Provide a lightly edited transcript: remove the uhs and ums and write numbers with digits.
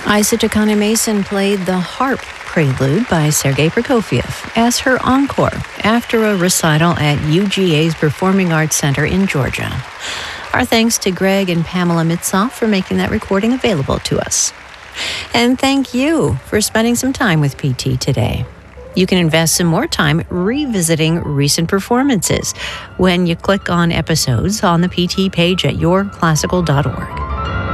Isa Takane Mason played the harp prelude by Sergei Prokofiev as her encore after a recital at UGA's Performing Arts Center in Georgia. Our thanks to Greg and Pamela Mitzoff for making that recording available to us. And thank you for spending some time with PT today. You can invest some more time revisiting recent performances when you click on episodes on the PT page at yourclassical.org.